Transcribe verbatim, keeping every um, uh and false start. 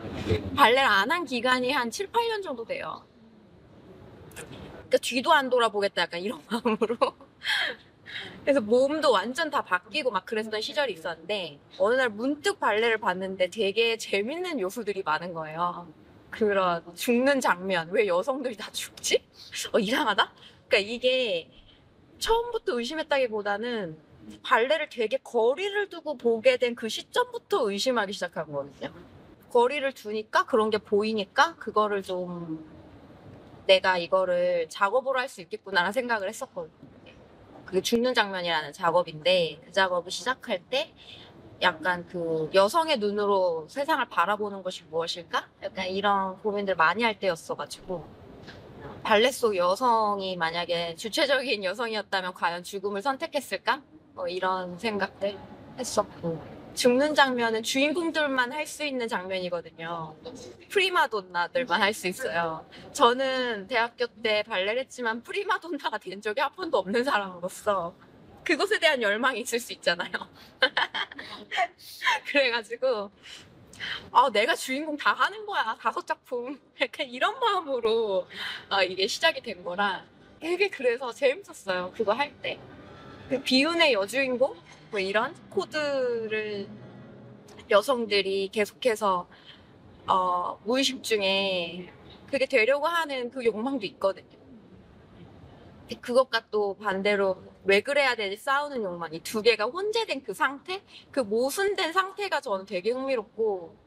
발레를 안 한 기간이 한 칠, 팔 년 정도 돼요. 그러니까 뒤도 안 돌아보겠다 약간 이런 마음으로. 그래서 몸도 완전 다 바뀌고 막 그랬던 시절이 있었는데 어느 날 문득 발레를 봤는데 되게 재밌는 요소들이 많은 거예요. 그런 죽는 장면, 왜 여성들이 다 죽지? 어, 이상하다? 그러니까 이게 처음부터 의심했다기보다는 발레를 되게 거리를 두고 보게 된 그 시점부터 의심하기 시작한 거거든요. 거리를 두니까 그런 게 보이니까 그거를 좀 내가 이거를 작업으로 할 수 있겠구나라는 생각을 했었거든요. 그게 죽는 장면이라는 작업인데 그 작업을 시작할 때 약간 그 여성의 눈으로 세상을 바라보는 것이 무엇일까? 약간 이런 고민들 많이 할 때였어가지고 발레 속 여성이 만약에 주체적인 여성이었다면 과연 죽음을 선택했을까? 뭐 이런 생각들 했었고 죽는 장면은 주인공들만 할 수 있는 장면이거든요. 프리마돈나들만 할 수 있어요. 저는 대학교 때 발레를 했지만 프리마돈나가 된 적이 한 번도 없는 사람으로서 그것에 대한 열망이 있을 수 있잖아요. 그래가지고 아, 내가 주인공 다 하는 거야. 다섯 작품. 약간 이런 마음으로 어, 이게 시작이 된 거라 되게 그래서 재밌었어요. 그거 할 때. 그 비운의 여주인공? 뭐 이런 코드를 여성들이 계속해서 어, 무의식 중에 그게 되려고 하는 그 욕망도 있거든요. 근데 그것과 또 반대로 왜 그래야 되지 싸우는 욕망 이 두 개가 혼재된 그 상태? 그 모순된 상태가 저는 되게 흥미롭고